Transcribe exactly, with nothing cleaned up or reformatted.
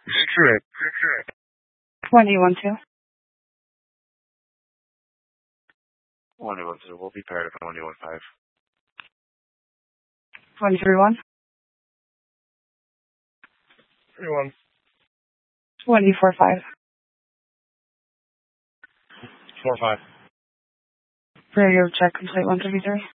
Strip. One eight one two. One eight one two. We'll be paired up on one eight one five. One three one. Three one. One eight four five. Four five. Radio check complete one thirty three.